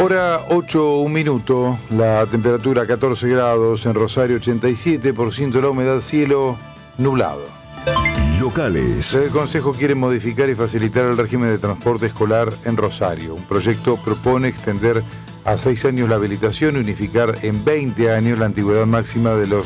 Hora 8, 1 minuto, la temperatura 14 grados, en Rosario 87%, la humedad cielo nublado. Locales. El Consejo quiere modificar y facilitar el régimen de transporte escolar en Rosario. Un proyecto propone extender a 6 años la habilitación y unificar en 20 años la antigüedad máxima de las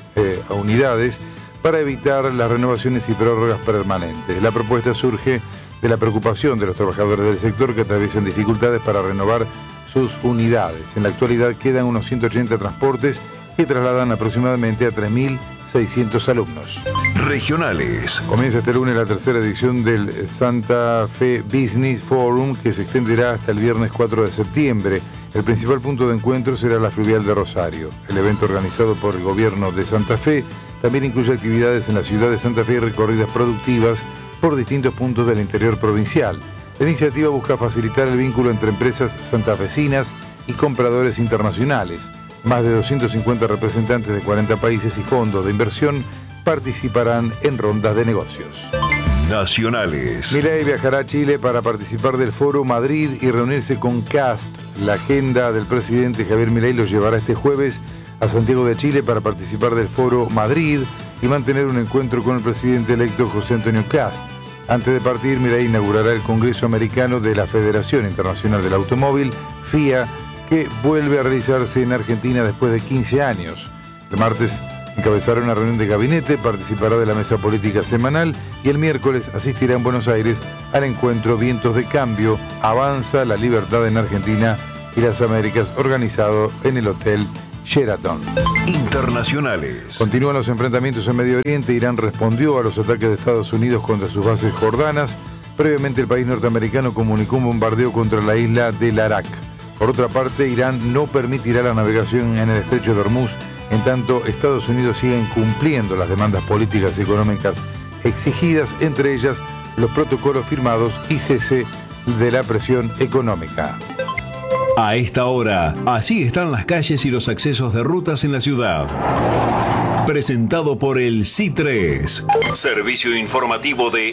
unidades para evitar las renovaciones y prórrogas permanentes. La propuesta surge de la preocupación de los trabajadores del sector que atraviesan dificultades para renovar sus unidades. En la actualidad quedan unos 180 transportes que trasladan aproximadamente a 3.600 alumnos. Regionales. Comienza este lunes la tercera edición del Santa Fe Business Forum, que se extenderá hasta el viernes 4 de septiembre. El principal punto de encuentro será la Fluvial de Rosario. El evento, organizado por el gobierno de Santa Fe, también incluye actividades en la ciudad de Santa Fe y recorridas productivas por distintos puntos del interior provincial. La iniciativa busca facilitar el vínculo entre empresas santafesinas y compradores internacionales. Más de 250 representantes de 40 países y fondos de inversión participarán en rondas de negocios. Nacionales. Milei viajará a Chile para participar del Foro Madrid y reunirse con Kast. La agenda del presidente Javier Milei lo llevará este jueves a Santiago de Chile para participar del Foro Madrid y mantener un encuentro con el presidente electo José Antonio Kast. Antes de partir, Milei inaugurará el Congreso Americano de la Federación Internacional del Automóvil, FIA, que vuelve a realizarse en Argentina después de 15 años. El martes encabezará una reunión de gabinete, participará de la mesa política semanal y el miércoles asistirá en Buenos Aires al encuentro Vientos de Cambio, Avanza la Libertad en Argentina y las Américas, organizado en el Hotel Sheraton. Internacionales. Continúan los enfrentamientos en Medio Oriente. Irán respondió a los ataques de Estados Unidos contra sus bases jordanas. Previamente, el país norteamericano comunicó un bombardeo contra la isla de Larak. Por otra parte, Irán no permitirá la navegación en el estrecho de Hormuz, en tanto Estados Unidos sigue incumpliendo las demandas políticas y económicas exigidas, entre ellas los protocolos firmados y cese de la presión económica. A esta hora, así están las calles y los accesos de rutas en la ciudad. Presentado por el C3, servicio informativo de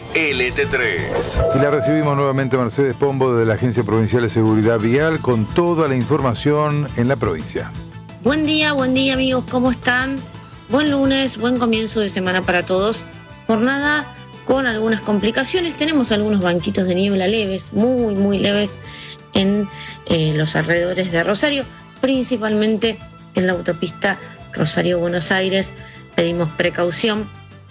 LT3. Y la recibimos nuevamente Mercedes Pombo de la Agencia Provincial de Seguridad Vial con toda la información en la provincia. Buen día amigos, ¿cómo están? Buen lunes, buen comienzo de semana para todos. Jornada con algunas complicaciones, tenemos algunos banquitos de niebla leves, muy leves en los alrededores de Rosario, principalmente en la autopista Rosario-Buenos Aires. Pedimos precaución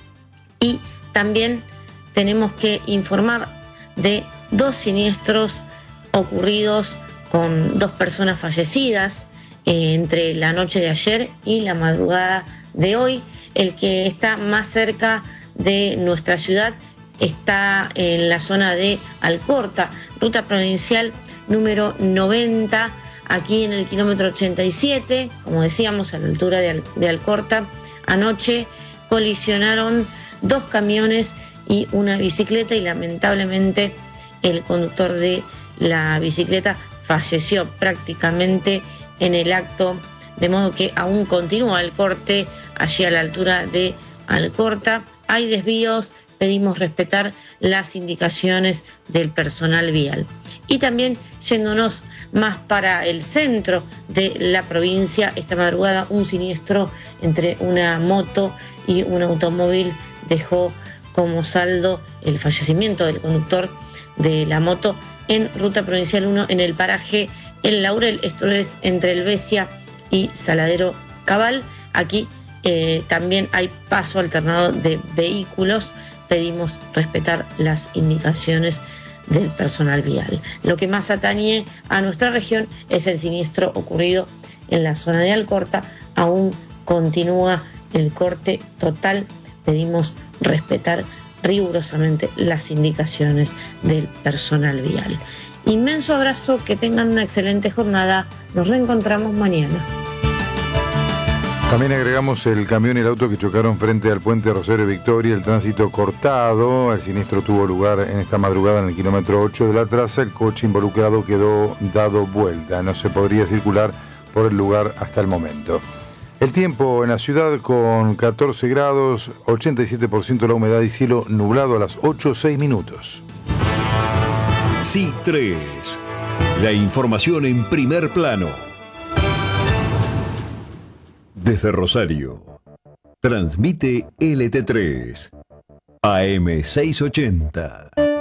y también tenemos que informar de 2 siniestros ocurridos con 2 personas fallecidas entre la noche de ayer y la madrugada de hoy. El que está más cerca de nuestra ciudad está en la zona de Alcorta, ruta provincial número 90, aquí en el kilómetro 87, como decíamos, a la altura de Alcorta. Anoche colisionaron 2 camiones y una bicicleta y lamentablemente el conductor de la bicicleta falleció prácticamente en el acto, de modo que aún continúa el corte allí a la altura de Alcorta. Hay desvíos, pedimos respetar las indicaciones del personal vial. Y también yéndonos más para el centro de la provincia, esta madrugada un siniestro entre una moto y un automóvil dejó como saldo el fallecimiento del conductor de la moto en ruta provincial 1 en el paraje El Laurel, esto es entre Helvecia y Saladero Cabal. Aquí también hay paso alternado de vehículos, pedimos respetar las indicaciones del personal vial. Lo que más atañe a nuestra región es el siniestro ocurrido en la zona de Alcorta. Aún continúa el corte total. Pedimos respetar rigurosamente las indicaciones del personal vial. Inmenso abrazo, que tengan una excelente jornada. Nos reencontramos mañana. También agregamos el camión y el auto que chocaron frente al puente Rosario Victoria, el tránsito cortado. El siniestro tuvo lugar en esta madrugada en el kilómetro 8 de la traza. El coche involucrado quedó dado vuelta. No se podría circular por el lugar hasta el momento. El tiempo en la ciudad con 14 grados, 87% la humedad y cielo nublado a las 8:06 minutos. C3, La información en primer plano. Desde Rosario, transmite LT3, AM 680.